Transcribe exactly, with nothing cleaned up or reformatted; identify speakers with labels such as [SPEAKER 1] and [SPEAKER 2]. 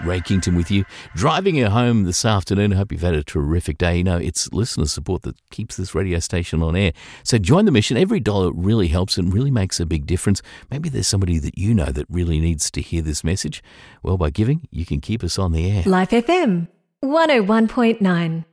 [SPEAKER 1] Ray Kington with you. Driving you home this afternoon. I hope you've had a terrific day. You know, it's listener support that keeps this radio station on air. So join the mission. Every dollar really helps and really makes a big difference. Maybe there's somebody that you know that really needs to hear this message. Well, by giving, you can keep us on the air.
[SPEAKER 2] Life F M, one oh one point nine.